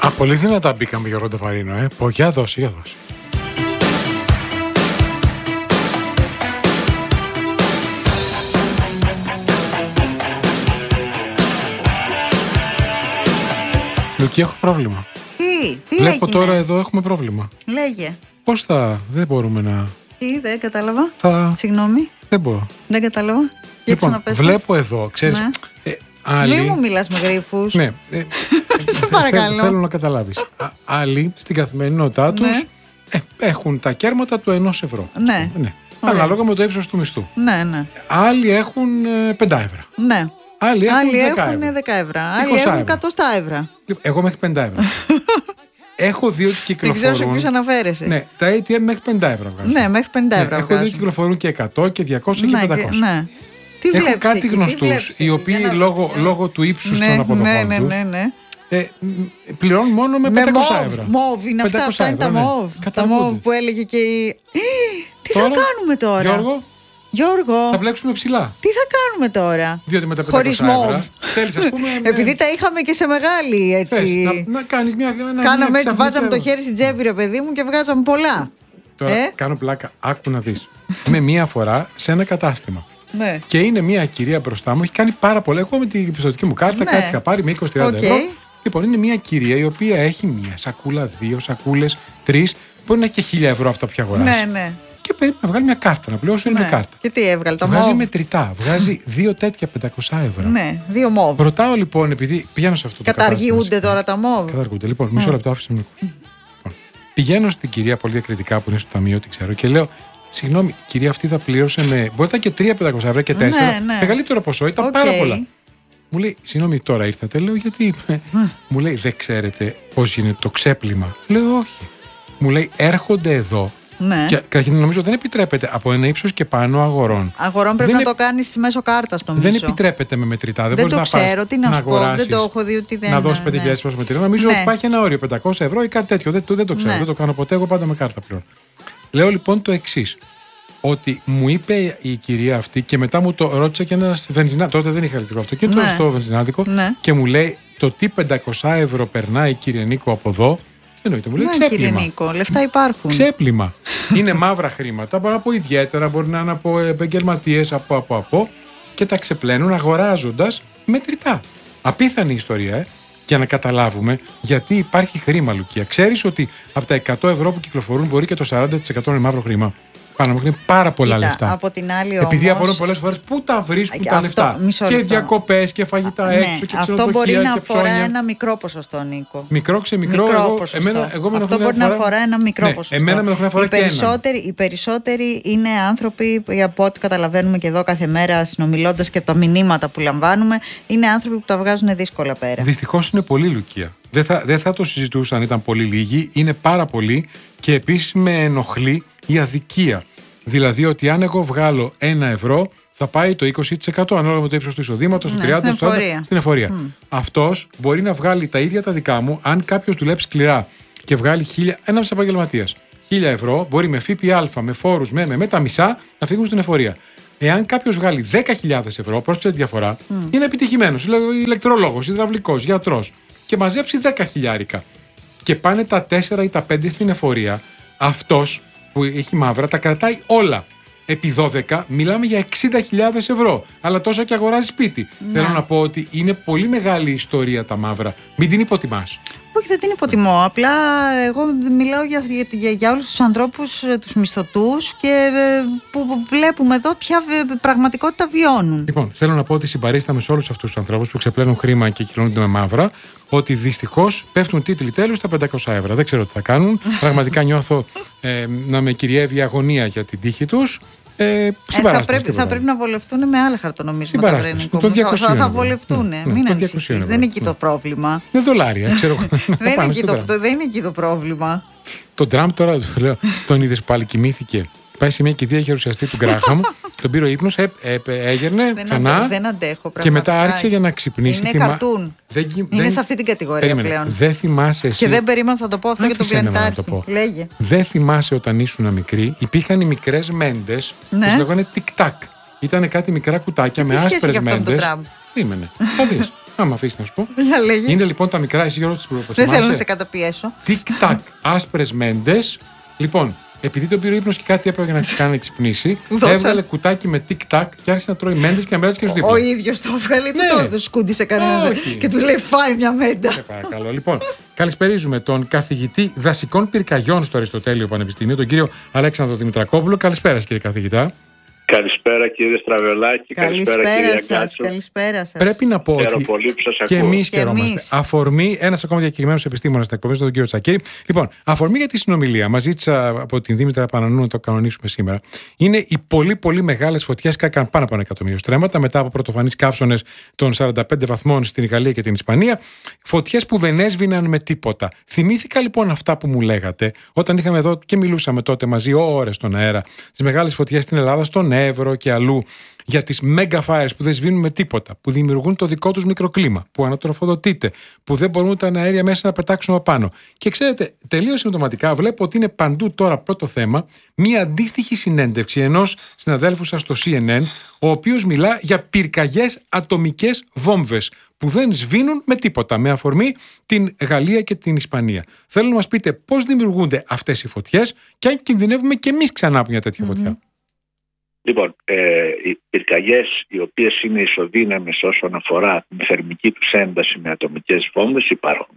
Πολύ δυνατά μπήκαμε για Ροντοφαρίνο, Πω, για δώσει, για δώσει. Λουκί, έχω πρόβλημα. Τι Βλέπω έγινε? τώρα εδώ έχουμε πρόβλημα. Λέγε. Πώς δεν μπορούμε να... Τι, δεν κατάλαβα. Συγγνώμη. Δεν μπορώ. Δεν κατάλαβα. Λοιπόν, βλέπω εδώ, ξέρεις, ναι. άλλοι... Μην μου μιλάς με γρίφους. Ναι. Σε παρακαλώ. Θέλω να καταλάβεις. Άλλοι στην καθημερινότητά τους έχουν τα κέρματα του 1 ευρώ. Ναι. Ανάλογα με το ύψος του μισθού. Ναι. Άλλοι έχουν 5 ευρώ. Ναι. Άλλοι έχουν 10 ευρώ. Άλλοι έχουν 100 ευρώ. Εγώ μέχρι 50 ευρώ. Έχω δει ότι κυκλοφορούν. Δεν ξέρω σε ποιους αναφέρεσαι. Ναι, τα ATM μέχρι 50 ευρώ βγάζουν. Ναι, μέχρι 50 ευρώ. Έχω δει ότι κυκλοφορούν και 100 και 200 και 500. Ναι. Έχω κάτι γνωστούς οι οποίοι λόγω του ύψους των αποδοχών τους πληρώνουν μόνο με 500 ευρώ. Μόβ είναι αυτά είναι τα μόβ. Τα μόβ που έλεγε και η... Τι θα κάνουμε τώρα? Γιώργο, θα μπλέξουμε ψηλά. Τι θα κάνουμε τώρα? Διότι με τα 500 ευρώ θέλεις, ας πούμε, επειδή τα είχαμε και σε μεγάλη έτσι. Να κάνεις μια... Κάναμε έτσι, βάζαμε το χέρι στην τσέπη, ρε παιδί μου, και βγάζαμε πολλά. Τώρα κάνω πλάκα, άκου να δεις. Είμαι μία φορά σε ένα κατάστημα. Ναι. Και είναι μια κυρία μπροστά μου, έχει κάνει πάρα πολλά. Εγώ με την πιστωτική μου κάρτα κάτι είχα πάρει με 20-30 ευρώ. Λοιπόν, είναι μια κυρία η οποία έχει μία σακούλα, 2 σακούλες, 3. Μπορεί να έχει και 1.000 ευρώ αυτά που έχει αγοράσει. Ναι. Και πρέπει να βγάλει μια κάρτα, να πληρώσει με κάρτα. Και τι έβγαλε, τα βγάζει μόβ. μετρητά, βγάζει 2 τέτοια 500 ευρώ. Ναι, 2 μόβ. Ρωτάω λοιπόν, επειδή πηγαίνω σε αυτό το κατάστημα. Καταργούνται τώρα τα μόβ. Καταργούνται. Λοιπόν, μισό λεπτό, άφησε με να ακούσω. Πηγαίνω στην κυρία πολύ διακριτικά που είναι στο ταμείο, τι ξέρω, και λέω: συγγνώμη, η κυρία αυτή θα πλήρωσε με. Μπορεί να και 3.500 ευρώ και 4. Μεγαλύτερο ποσό, ήταν πάρα πολλά. Μου λέει: συγγνώμη, τώρα ήρθατε. Λέω: γιατί. Μου λέει: δεν ξέρετε πώς γίνεται το ξέπλυμα? Λέω: όχι. Μου λέει: έρχονται εδώ. Ναι. Και καταρχήν νομίζω δεν επιτρέπεται από ένα ύψος και πάνω αγορών. Αγορών πρέπει να το κάνεις μέσω κάρτας, νομίζω. Δεν επιτρέπεται με μετρητά. Δεν το ξέρω, τι να σου πω. Δεν το έχω δει ότι δεν. Να δώσει 5.000 ευρώ μετρητά. Νομίζω ότι υπάρχει ένα όριο 500 ευρώ ή κάτι τέτοιο. Δεν το ξέρω. Δεν το κάνω ποτέ. Εγώ πάντα με κάρτα πλέον. Λέω λοιπόν το εξής. Ότι μου είπε η κυρία αυτή και μετά μου το ρώτησε και ένα βενζινάδικο. Τότε δεν είχα ηλεκτρικό αυτοκίνητο, στο βενζινάδικο. Και μου λέει το τι 500 ευρώ περνάει, κύριε Νίκο, από εδώ. Εννοείται, μου λέει ξέπλυμα. Κύριε Νίκο, λεφτά υπάρχουν. Ξέπλυμα. Είναι μαύρα χρήματα. Μπορεί να πω ιδιαίτερα, μπορεί να είναι από επαγγελματίες, από. Και τα ξεπλένουν αγοράζοντας μετρητά. Απίθανη ιστορία, για να καταλάβουμε γιατί υπάρχει χρήμα, Λουκία. Ξέρεις ότι από τα 100 ευρώ που κυκλοφορούν μπορεί και το 40% είναι μαύρο χρήμα. Πάνω μου είναι πάρα πολλά λεφτά. Από την άλλη όμως. Επειδή απορούν πολλές φορές πού τα βρίσκουν τα λεφτά. Και διακοπές και φαγητά έξω και αυτό μπορεί να αφορά ένα μικρό ποσοστό, Νίκο. Μικρό. Αυτό μπορεί να αφορά ένα μικρό ποσοστό. Εμένα με το αφορά και οι περισσότεροι είναι άνθρωποι, από ό,τι καταλαβαίνουμε και εδώ κάθε μέρα συνομιλώντας και από τα μηνύματα που λαμβάνουμε, είναι άνθρωποι που τα βγάζουν δύσκολα πέρα. Δυστυχώς είναι πολύ, Λουκία. Δεν θα το συζητούσα αν ήταν πολύ λίγοι. Είναι πάρα πολλοί και επίσης με ενοχλεί η αδικία. Δηλαδή ότι αν εγώ βγάλω 1 ευρώ θα πάει το 20% ανάλογα με το ύψος του εισοδήματος, το 30% στην εφορία. Αυτός μπορεί να βγάλει τα ίδια τα δικά μου αν κάποιος δουλέψει σκληρά και βγάλει ένας επαγγελματίας 1.000 ευρώ, μπορεί με ΦΠΑ, με φόρους, με τα μισά να φύγουν στην εφορία. Εάν κάποιος βγάλει 10.000 ευρώ, πρόσεξε τη διαφορά, είναι επιτυχημένος, ηλεκτρολόγος, υδραυλικός, γιατρός και μαζέψει 10 χιλιάρικα και πάνε τα 4 ή τα 5 στην εφορία, αυτός που έχει μαύρα τα κρατάει όλα. Επί 12 μιλάμε για 60.000 ευρώ. Αλλά τόσο και αγοράζει σπίτι. Θέλω να πω ότι είναι πολύ μεγάλη ιστορία τα μαύρα. Μην την υποτιμάς. Όχι, δεν την υποτιμώ. Απλά εγώ μιλάω για όλους τους ανθρώπους, τους μισθωτούς και που βλέπουμε εδώ ποια πραγματικότητα βιώνουν. Λοιπόν, θέλω να πω ότι συμπαρίσταμε σε όλους αυτούς τους ανθρώπους που ξεπλένουν χρήμα και κυκλώνονται με μαύρα, ότι δυστυχώς πέφτουν τίτλοι τέλους στα 500 ευρώ. Δεν ξέρω τι θα κάνουν. Πραγματικά νιώθω να με κυριεύει η αγωνία για την τύχη τους. Θα πρέπει να βολευτούν με άλλα χαρτονομίσματα. Θα βολευτούν. Μην ανησυχείς. Δεν είναι εκεί το πρόβλημα. Με δολάρια, ξέρω. Δεν είναι εκεί το πρόβλημα. Τον Τραμπ τώρα τον είδες πάλι, κοιμήθηκε. Πάει σε μια κηδεία γερουσιαστή του Γκράχαμ, τον πήρε ο ύπνος, έγερνε ξανά. Δεν αντέχω πραγματικά. Και μετά άρχισε για να ξυπνήσει. Είναι καρτούν. Είναι σε αυτή την κατηγορία πλέον. Δεν θυμάσαι εσύ. Και δεν περίμενα θα το πω αυτό για τον Πλανητάρχη. Λέγε. Δεν θυμάσαι όταν ήσουν μικρή, υπήρχαν οι μικρές μέντες που λέγανε τικ-τακ. Ήταν κάτι μικρά κουτάκια με άσπρες μέντες. Περίμενε. Θα δεις. Άμα αφήσει να σου πω. Για λέγε. Είναι λοιπόν τα μικρά, εσύ Γιώργο, τις Δεν θέλω να σε καταπιέσω. Τικ-τακ, άσπρες μέντες. Λοιπόν, επειδή τον πήρε ύπνος και κάτι έπρεπε να τη κάνει να ξυπνήσει, έβγαλε κουτάκι με τικ-τακ και άρχισε να τρώει μέντες και να μοιράζει και στο δίπλα. Ο ίδιος το έβγαλε, το σκούντισε κανένα και του λέει φάει μια μέντα. Σε παρακαλώ. Λοιπόν, καλησπερίζουμε τον καθηγητή δασικών πυρκαγιών στο Αριστοτέλειο Πανεπιστήμιο, τον κύριο Αλέξανδρο Δημητρακόπουλο. Καλησπέρα, κύριε καθηγητά. Καλησπέρα, κύριε Στραβελάκη. Καλησπέρα σας. Πρέπει να πω ότι και εμείς χαιρόμαστε. Αφορμή, ένας ακόμα διακεκριμένος επιστήμονας στην εκπομπή, τον κύριο Τσακίρη. Λοιπόν, αφορμή για τη συνομιλία, μας ζήτησα από την Δήμητρα Πανανού να το κανονίσουμε σήμερα. Είναι οι πολύ μεγάλες φωτιές που έκαναν πάνω από 1 εκατομμύριο στρέμματα μετά από πρωτοφανείς καύσονες των 45 βαθμών στην Γαλλία και την Ισπανία. Φωτιές που δεν έσβηναν με τίποτα. Θυμήθηκα λοιπόν αυτά που μου λέγατε όταν είχαμε εδώ και μιλούσαμε τότε μαζί ώρες στον αέρα. Τις μεγάλες φωτιές στην Ελλάδα, στον Εύρο και αλλού, για τις mega fires που δεν σβήνουν με τίποτα, που δημιουργούν το δικό τους μικροκλίμα, που ανατροφοδοτείται, που δεν μπορούν τα αέρια μέσα να πετάξουν από πάνω. Και ξέρετε, τελείως συμπτωματικά βλέπω ότι είναι παντού τώρα πρώτο θέμα μία αντίστοιχη συνέντευξη ενός συναδέλφου σας στο CNN, ο οποίος μιλά για πυρκαγιές ατομικές βόμβες που δεν σβήνουν με τίποτα, με αφορμή την Γαλλία και την Ισπανία. Θέλω να μας πείτε πώς δημιουργούνται αυτές οι φωτιές και αν κινδυνεύουμε και εμείς ξανά από μια τέτοια φωτιά. Λοιπόν, οι πυρκαγιές οι οποίες είναι ισοδύναμες όσον αφορά την θερμική τους ένταση με ατομικές βόμβες υπάρχουν.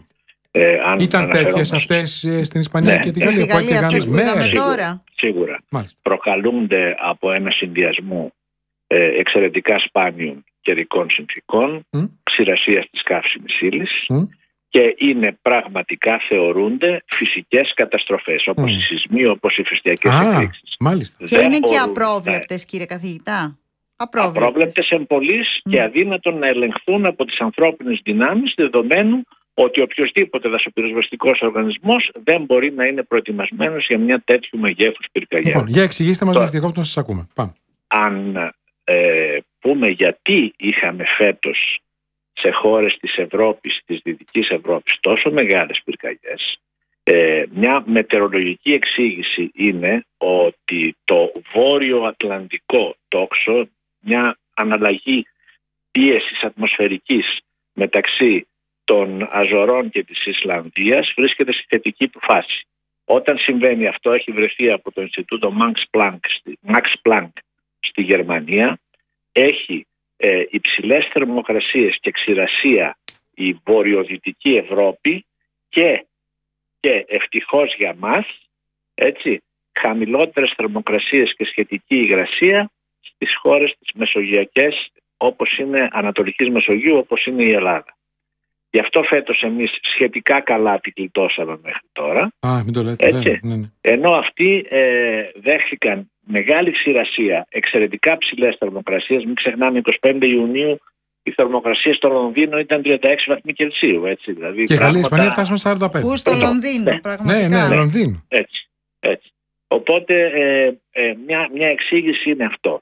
Ήταν τέτοιες αυτές στην Ισπανία και τη Γαλλία? Στη Γαλλία αυτές που είδαμε τώρα. Σίγουρα. Μάλιστα. Προκαλούνται από ένα συνδυασμό εξαιρετικά σπάνιων καιρικών συνθηκών, ξηρασίας της καύσιμης ύλης και είναι πραγματικά, θεωρούνται φυσικές καταστροφές, όπως οι σεισμοί, όπως οι φυστιακές εκρήξεις. Μάλιστα. Και είναι και απρόβλεπτες, κύριε καθηγητά. Απρόβλεπτες εμπολείς και αδύνατον να ελεγχθούν από τις ανθρώπινες δυνάμεις, δεδομένου ότι οποιοσδήποτε δασοπυροσβεστικός οργανισμός δεν μπορεί να είναι προετοιμασμένος για μια τέτοιου μεγέθους πυρκαγιά. Λοιπόν, για εξηγήστε μας, διακόπτω να σας ακούμε. Πάμε. Αν πούμε γιατί είχαμε φέτος σε χώρες της Ευρώπης, της Δυτικής Ευρώπης, τόσο μεγάλες πυρκαγιές, μια μετεωρολογική εξήγηση είναι ότι το βόρειο Ατλαντικό τόξο, μια αναλλαγή πίεσης ατμοσφαιρικής μεταξύ των Αζωρών και της Ισλανδίας, βρίσκεται στη θετική του φάση. Όταν συμβαίνει αυτό, έχει βρεθεί από το Ινστιτούτο Max Planck στη Γερμανία, έχει υψηλές θερμοκρασίες και ξηρασία η βορειοδυτική Ευρώπη και ευτυχώς για μας, έτσι, χαμηλότερες θερμοκρασίες και σχετική υγρασία στις χώρες τις μεσογειακές, όπως είναι Ανατολικής Μεσογείου, όπως είναι η Ελλάδα. Γι' αυτό φέτος εμείς σχετικά καλά την κλειτώσαμε μέχρι τώρα. Μην το λέτε. Έτσι, ναι. Ενώ αυτοί δέχθηκαν μεγάλη ξηρασία, εξαιρετικά ψηλές θερμοκρασίες. Μην ξεχνάμε, 25 Ιουνίου η θερμοκρασία στο Λονδίνο ήταν 36 βαθμοί Κελσίου. Έτσι, δηλαδή, και Γαλλία, Ισπανία φτάσαμε 45. Πού στο Λονδίνο, πραγματικά. Ναι, Λονδίνο. Έτσι. Οπότε μια εξήγηση είναι αυτό.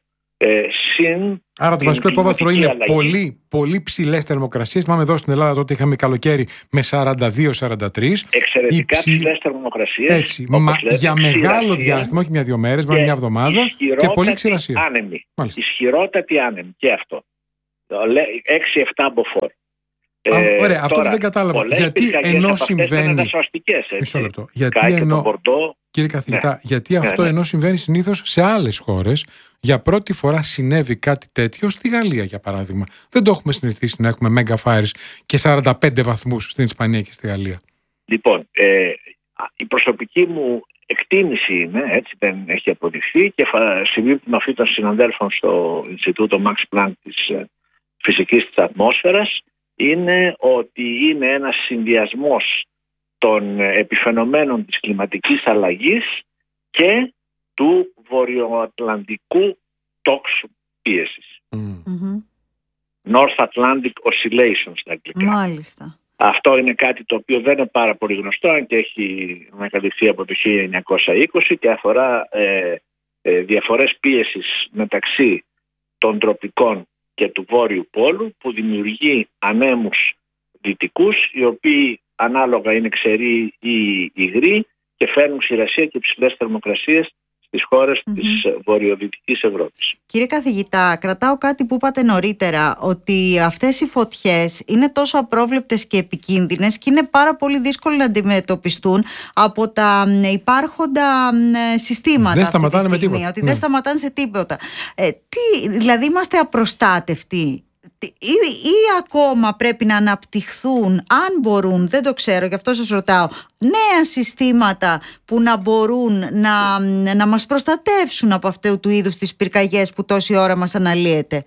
Άρα το βασικό υπόβαθρο είναι πολύ ψηλές θερμοκρασίες. Θυμάμαι εδώ στην Ελλάδα τότε είχαμε καλοκαίρι με 42-43. Εξαιρετικά ψηλές θερμοκρασίες. Έτσι, για μεγάλο διάστημα, όχι 1-2 μέρες, με μια εβδομάδα και πολύ ξηρασία. Ισχυρότατη άνεμη και αυτό. 6-7 μποφόρ. Ωραία, αυτό που δεν κατάλαβα. Γιατί ενώ συμβαίνει. Μισό λεπτό. Κύριε καθηγητά, γιατί αυτό ενώ συμβαίνει συνήθως σε άλλες χώρες, για πρώτη φορά συνέβη κάτι τέτοιο στη Γαλλία, για παράδειγμα. Δεν το έχουμε συνηθίσει να έχουμε mega fires και 45 βαθμούς στην Ισπανία και στη Γαλλία. Λοιπόν, η προσωπική μου εκτίμηση είναι, έτσι δεν έχει αποδειχθεί, και συμπίπτει με αυτή των συναδέλφων στο Ινστιτούτο Max Planck της φυσικής της ατμόσφαιρας, είναι ότι είναι ένας συνδυασμός των επιφαινομένων της κλιματικής αλλαγής και του βορειοατλαντικού τόξου πίεσης. North Atlantic Oscillation στα αγγλικά. Μάλιστα. Αυτό είναι κάτι το οποίο δεν είναι πάρα πολύ γνωστό, αν και έχει ανακαλυφθεί από το 1920 και αφορά διαφορές πίεσης μεταξύ των τροπικών και του Βόρειου Πόλου, που δημιουργεί ανέμους δυτικούς, οι οποίοι ανάλογα είναι ξεροί ή υγροί και φέρνουν ξηρασία και ψηλές θερμοκρασίες στις χώρες της βορειοδυτικής Ευρώπης. Κύριε καθηγητά, κρατάω κάτι που είπατε νωρίτερα, ότι αυτές οι φωτιές είναι τόσο απρόβλεπτες και επικίνδυνες και είναι πάρα πολύ δύσκολο να αντιμετωπιστούν από τα υπάρχοντα συστήματα. Δεν σταματάνε με τίποτα. Ότι δεν σταματάνε σε τίποτα. Δηλαδή είμαστε απροστάτευτοι ή ακόμα πρέπει να αναπτυχθούν, αν μπορούν, δεν το ξέρω, γι' αυτό σας ρωτάω, νέα συστήματα που να μπορούν να μας προστατεύσουν από αυτού του είδους τις πυρκαγιές που τόση ώρα μας αναλύεται?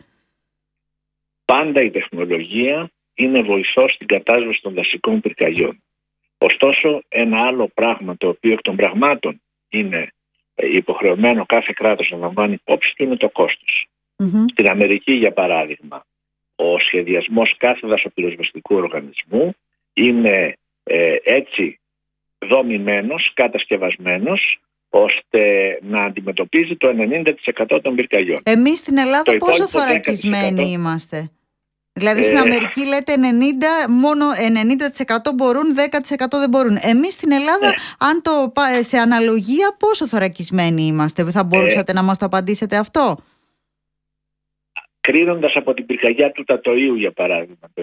Πάντα η τεχνολογία είναι βοηθός στην κατάσβεση των δασικών πυρκαγιών. Ωστόσο, ένα άλλο πράγμα το οποίο εκ των πραγμάτων είναι υποχρεωμένο κάθε κράτος να λαμβάνει υπόψη του είναι το κόστος. Στην Αμερική, για παράδειγμα, ο σχεδιασμός κάθε δασοπυροσβεστικού οργανισμού είναι έτσι δομημένος, κατασκευασμένος, ώστε να αντιμετωπίζει το 90% των πυρκαγιών. Εμείς στην Ελλάδα πόσο θωρακισμένοι είμαστε? Δηλαδή στην Αμερική λέτε 90, μόνο 90% μπορούν, 10% δεν μπορούν. Εμείς στην Ελλάδα, αν το σε αναλογία, πόσο θωρακισμένοι είμαστε? Θα μπορούσατε να μας το απαντήσετε αυτό? Κρίνοντας από την πυρκαγιά του Τατοΐου, για παράδειγμα, το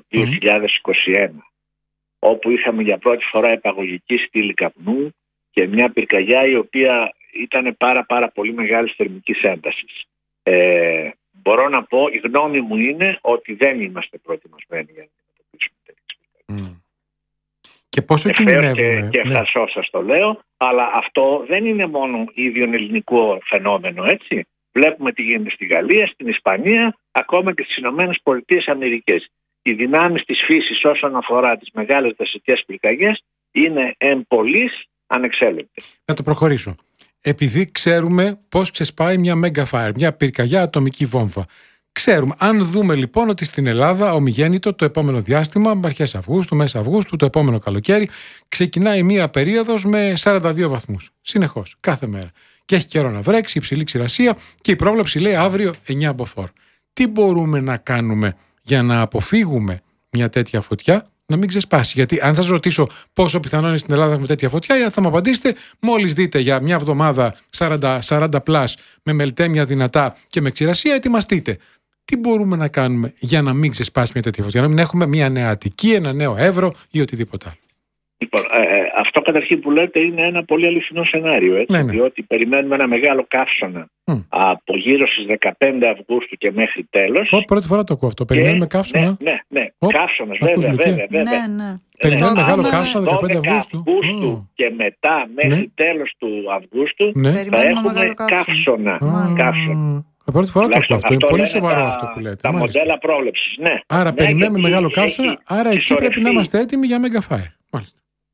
2021, όπου είχαμε για πρώτη φορά επαγωγική στήλη καπνού και μια πυρκαγιά η οποία ήταν πάρα πολύ μεγάλης θερμικής έντασης. Μπορώ να πω, η γνώμη μου είναι ότι δεν είμαστε προετοιμασμένοι για να αντιμετωπίσουμε τέτοιες πυρκαγιές. Και πόσο κινδυνεύουμε? Και χασό σας το λέω, αλλά αυτό δεν είναι μόνο ίδιο ελληνικό φαινόμενο, έτσι. Βλέπουμε τι γίνεται στη Γαλλία, στην Ισπανία, ακόμα και στις Ηνωμένες Πολιτείες Αμερικής. Οι δυνάμεις της φύσης όσον αφορά τις μεγάλες δασικές πυρκαγιές είναι εμπολής ανεξέλεγκτες. Να το προχωρήσω. Επειδή ξέρουμε πώς ξεσπάει μια Megafire, μια πυρκαγιά ατομική βόμβα. Ξέρουμε, αν δούμε λοιπόν ότι στην Ελλάδα ομιγέννητο το επόμενο διάστημα, αρχές Αυγούστου, μέσα Αυγούστου, το επόμενο καλοκαίρι, ξεκινάει μια περίοδος με 42 βαθμούς. Συνεχώς, κάθε μέρα. Και έχει καιρό να βρέξει, υψηλή ξηρασία και η πρόβλεψη λέει αύριο 9 μποφόρ. Τι μπορούμε να κάνουμε για να αποφύγουμε μια τέτοια φωτιά να μην ξεσπάσει? Γιατί αν σας ρωτήσω πόσο πιθανό είναι στην Ελλάδα με τέτοια φωτιά, θα μου απαντήσετε μόλις δείτε για μια εβδομάδα 40 πλάς με μελτέμια δυνατά και με ξηρασία, ετοιμαστείτε. Τι μπορούμε να κάνουμε για να μην ξεσπάσει μια τέτοια φωτιά, να μην έχουμε μια νέα Αττική, ένα νέο Εύρο ή οτιδήποτε άλλο? Λοιπόν, αυτό καταρχήν που λέτε είναι ένα πολύ αληθινό σενάριο, έτσι, Ναι. διότι περιμένουμε ένα μεγάλο καύσωνα από γύρω στις 15 Αυγούστου και μέχρι τέλος. Πρώτη φορά το ακούω αυτό. Περιμένουμε καύσωνα. Ναι. Καύσωνας, βέβαια. Ναι. Περιμένουμε μεγάλο καύσωνα 15 Αυγούστου. Και μετά μέχρι τέλος του Αυγούστου θα έχουμε καύσωνα. Πρώτη φορά το ακούω αυτό. Είναι πολύ σοβαρό αυτό που λέτε. Τα μοντέλα πρόβλεψης, ναι. Άρα περιμένουμε μεγάλο καύσωνα, άρα εκεί πρέπει να είμαστε έτοιμοι για Megafire. Μάλιστα.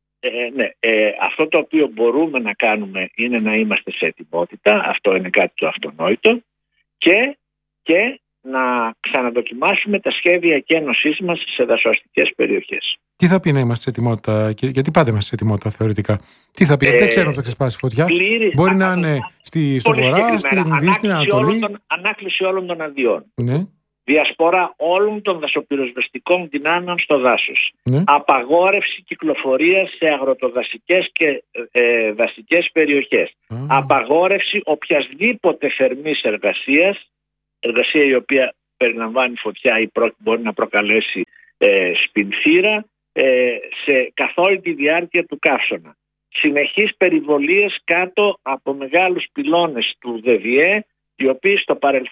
Αυτό το οποίο μπορούμε να κάνουμε είναι να είμαστε σε ετοιμότητα. Αυτό είναι κάτι το αυτονόητο. Και να ξαναδοκιμάσουμε τα σχέδια εκένωσής μας σε δασοαστικές περιοχές. Τι θα πει να είμαστε σε ετοιμότητα, γιατί πάντα είμαστε σε ετοιμότητα θεωρητικά? Τι θα πει, δεν ξέρω αν θα ξεσπάσει φωτιά. Μπορεί να είναι στο βορρά, στην Δύση, στην Ανατολή. Ανάκληση όλων των αδειών. Ναι. Διασπορά όλων των δασοπυροσβεστικών δυνάμεων στο δάσος. Ναι. Απαγόρευση κυκλοφορίας σε αγροτοδασικές και δασικές περιοχές. Απαγόρευση οποιασδήποτε θερμής εργασίας, εργασία η οποία περιλαμβάνει φωτιά ή μπορεί να προκαλέσει σπινθήρα καθ' όλη τη διάρκεια του καύσωνα. Συνεχείς περιβολίες κάτω από μεγάλους πυλώνες του ΔΔΕ, οι οποίοι στο παρελθόν